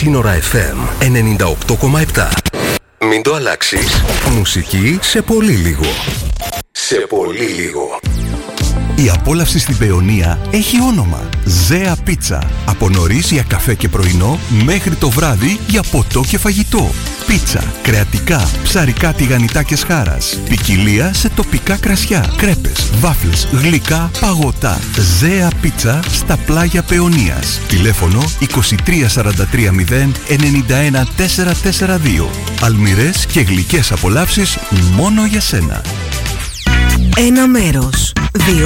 Σύνορα FM 98,7. Μην το αλλάξεις. Μουσική σε πολύ λίγο. Σε πολύ λίγο. Η απόλαυση στην Παιωνία έχει όνομα. Ζέα Πίτσα. Από νωρίς για καφέ και πρωινό μέχρι το βράδυ για ποτό και φαγητό. Πίτσα, κρεατικά, ψαρικά τηγανιτά και σχάρας. Ποικιλία σε τοπικά κρασιά. Κρέπες, βάφλες, γλυκά, παγωτά. Ζέα Πίτσα στα πλάγια Παιωνίας. Τηλέφωνο 2343 091 442. Αλμυρές και γλυκές απολαύσεις μόνο για σένα. Ένα μέρος, δύο